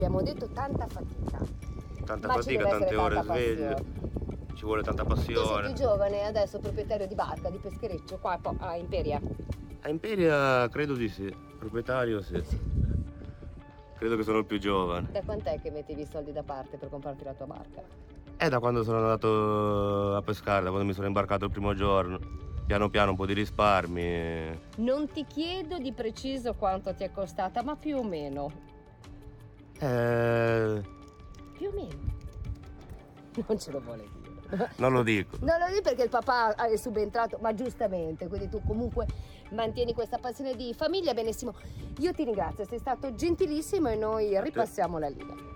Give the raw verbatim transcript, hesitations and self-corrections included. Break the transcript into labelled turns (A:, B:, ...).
A: Abbiamo detto tanta fatica.
B: Tanta
A: Ma ci
B: fatica,
A: deve
B: tante
A: essere
B: ore
A: tanta
B: sveglie,
A: passione.
B: ci vuole tanta
A: Tu sei
B: passione.
A: più giovane, adesso proprietario di barca, di peschereccio, qua po- a Imperia.
B: A Imperia credo di sì, proprietario sì. Credo che sono il più giovane.
A: Da quant'è che mettevi i soldi da parte per comprarti la tua barca?
B: È da quando sono andato a pescare, da quando mi sono imbarcato il primo giorno. Piano piano un po' di risparmi.
A: Non ti chiedo di preciso quanto ti è costata, ma più o meno.
B: Eh,
A: Più o meno. Non ce lo vuole dire.
B: non lo dico.
A: Non lo dico perché il papà è subentrato, ma giustamente, quindi tu comunque mantieni questa passione di famiglia, benissimo. Io ti ringrazio, sei stato gentilissimo e noi ripassiamo la linea.